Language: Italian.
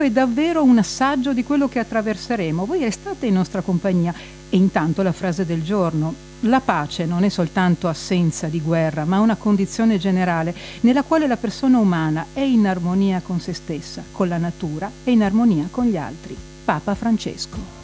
è davvero un assaggio di quello che attraverseremo. Voi restate in nostra compagnia. E intanto la frase del giorno: la pace non è soltanto assenza di guerra, ma una condizione generale nella quale la persona umana è in armonia con se stessa, con la natura e in armonia con gli altri. Papa Francesco.